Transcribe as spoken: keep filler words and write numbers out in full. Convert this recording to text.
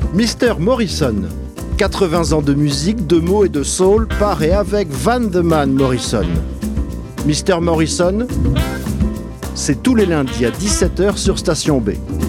Mister Morrison, quatre-vingts ans de musique, de mots et de soul par et avec Van the Man Morrison. Mister Morrison, c'est tous les lundis à dix-sept heures sur Station B.